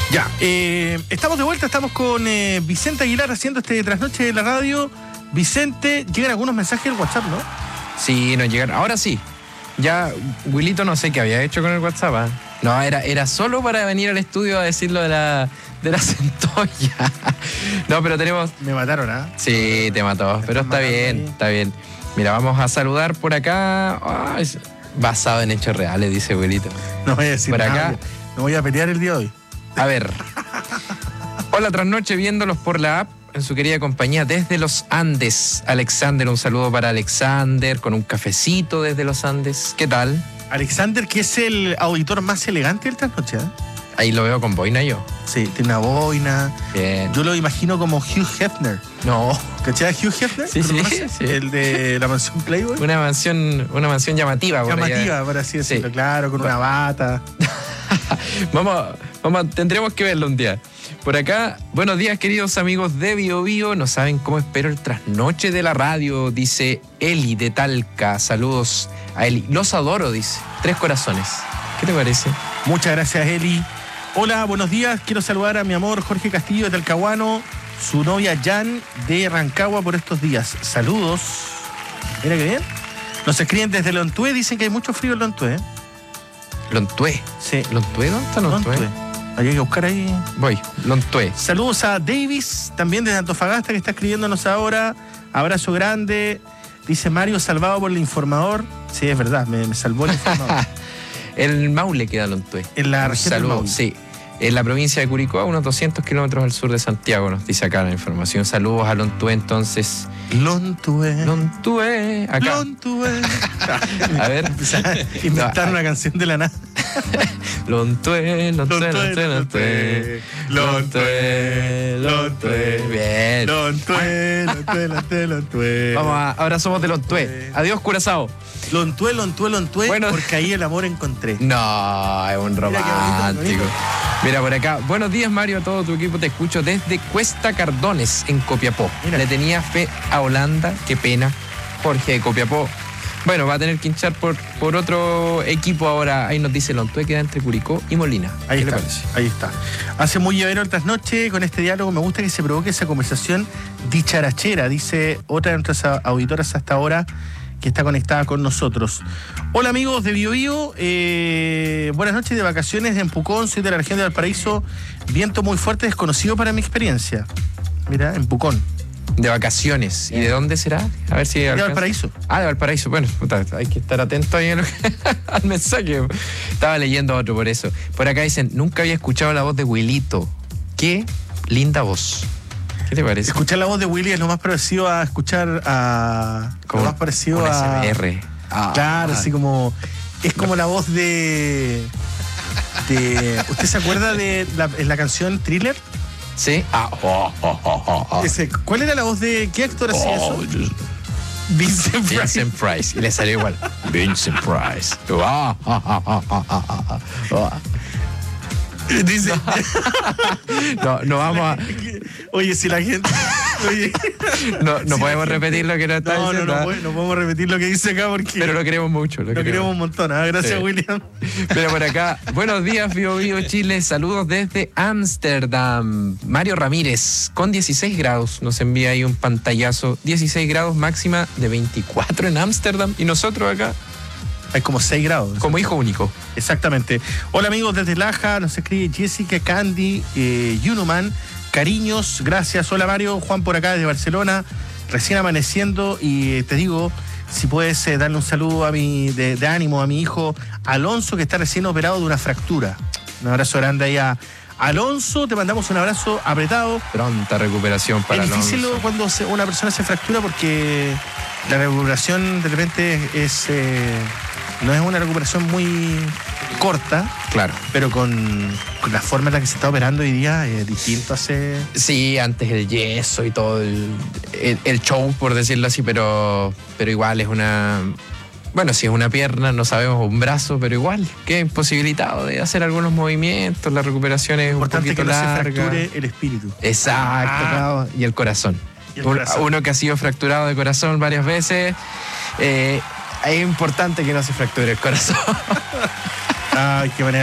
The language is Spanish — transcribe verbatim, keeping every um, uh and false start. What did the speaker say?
Ya, eh, estamos de vuelta, estamos con eh, Vicente Aguilar haciendo este trasnoche de la radio. Vicente, llegan algunos mensajes del WhatsApp, ¿no? Sí, nos llegaron. Ahora sí. Ya, Wilito no sé qué había hecho con el WhatsApp. ¿eh? No, era, era solo para venir al estudio a decir lo de la, de la centolla. No, pero tenemos... Me mataron, ¿ah? ¿eh? Sí, te mató, pero está bien, ahí. está bien. Mira, vamos a saludar por acá. Oh, es basado en hechos reales, dice Wilito. No voy a decir por nada. Acá. No voy a pelear el día de hoy. A ver. Hola, trasnoche viéndolos por la app en su querida compañía desde los Andes. Alexander, un saludo para Alexander con un cafecito desde los Andes. ¿Qué tal? Alexander, que es el auditor más elegante del trasnoche, ¿eh? Ahí lo veo con boina yo. Sí, tiene una boina. Bien. Yo lo imagino como Hugh Hefner. No. ¿Cachai? Hugh Hefner. Sí, sí, sí. El de la mansión Playboy. Una mansión, una mansión llamativa. Por llamativa, allá. por así decirlo, sí. Claro, con una bata. vamos, vamos, tendremos que verlo un día. Por acá, buenos días queridos amigos de Bio Bio. No saben cómo espero el trasnoche de la radio, dice Eli de Talca. Saludos a Eli. Los adoro, dice. Tres corazones. ¿Qué te parece? Muchas gracias, Eli. Hola, buenos días. Quiero saludar a mi amor Jorge Castillo de Talcahuano, su novia Jan de Rancagua por estos días. Saludos. Mira qué bien. Nos escriben desde Lontué, dicen que hay mucho frío en Lontué. ¿eh? Lontué. Sí. ¿Lontué? ¿Dónde está Lontué? Lontué. Hay que buscar ahí. Voy, Lontué. Saludos a Davis, también desde Antofagasta, que está escribiéndonos ahora. Abrazo grande. Dice Mario, salvado por el informador. Sí, es verdad, me, me salvó el informador. El Maule queda Lontué. En la región del Maule. Sí. En la provincia de Curicó, a unos doscientos kilómetros al sur de Santiago, nos dice acá la información. Saludos a Lontué, entonces. Lontué. Lontué. Acá. Lontué. A ver. Inventar no, una canción de la nada. Lontué, Lontué, Lontué, Lontué. Lontué, Lontué. Bien. Lontué, Lontué, Lontué, Lontué. Vamos, a, ahora somos de Lontué. Adiós, Curazao. Lontué, Lontué, Lontué, bueno, porque ahí el amor encontré. No, es un romántico. Mira, Mira por acá. Buenos días, Mario, a todo tu equipo. Te escucho desde Cuesta Cardones, en Copiapó. Mira. Le tenía fe a Holanda. Qué pena. Jorge de Copiapó. Bueno, va a tener que hinchar por, por otro equipo ahora. Ahí nos dice Lontué, queda entre Curicó y Molina. Ahí está, ahí está. Hace muy llevadero el trasnoche con este diálogo. Me gusta que se provoque esa conversación dicharachera, dice otra de nuestras auditoras hasta ahora que está conectada con nosotros. Hola amigos de Bio Bio, eh, buenas noches de vacaciones en Pucón, soy de la región de Valparaíso, viento muy fuerte, desconocido para mi experiencia. Mira, en Pucón. De vacaciones. ¿Y de dónde será? A ver si... De alcanza. Valparaíso. Ah, de Valparaíso. Bueno, puta, hay que estar atento ahí a lo que, al mensaje. Estaba leyendo otro por eso. Por acá dicen, nunca había escuchado la voz de Wilito. Qué linda voz. ¿Qué te parece? Escuchar la voz de Willy es lo más parecido a escuchar a... Como, lo más parecido a... S B R. Ah, claro, ah. así como... Es como la voz de... de ¿usted se acuerda de la, la canción Thriller? Sí. Ah, oh, oh, oh, oh. Ese, ¿cuál era la voz de... ¿Qué actor hacía oh, eso? Vincent Price. Vincent Price. Y le salió igual. Vincent Price. Oh, oh, oh, oh, oh, oh, oh. Dice. No, no vamos a. Oye, si la gente. Oye. No, no si podemos repetir lo que nos está no, diciendo. No, no, no podemos repetir lo que dice acá porque. Pero lo queremos mucho. Lo, lo queremos. queremos un montón. ¿eh? Gracias, sí. William. Pero por acá, buenos días, Bio Bio Chile. Saludos desde Ámsterdam. Mario Ramírez, con dieciséis grados. Nos envía ahí un pantallazo. dieciséis grados, máxima de veinticuatro en Ámsterdam. Y nosotros acá. Hay como seis grados. Como hijo único. Exactamente. Hola amigos desde Laja, nos escribe Jessica, Candy, eh, Yunuman, cariños, gracias. Hola Mario, Juan por acá desde Barcelona, recién amaneciendo y eh, te digo, si puedes eh, darle un saludo a mi, de, de ánimo a mi hijo Alonso, que está recién operado de una fractura. Un abrazo grande ahí a Alonso, te mandamos un abrazo apretado. Pronta recuperación para Alonso. Es difícil cuando se, una persona se fractura porque la recuperación de repente es... Eh, no es una recuperación muy corta, claro, pero con, con la forma en la que se está operando hoy día es distinto a hace... Sí, antes el yeso y todo el, el, el show, por decirlo así, pero, pero igual es una... Bueno, si es una pierna, no sabemos, un brazo, pero igual, queda imposibilitado de hacer algunos movimientos, la recuperación es importante un poquito que no larga. Se fracture el espíritu. Exacto, ah. y el corazón. Y el corazón. Uno que ha sido fracturado de corazón varias veces... Eh, es importante que no se fracture el corazón. Ay, qué manera.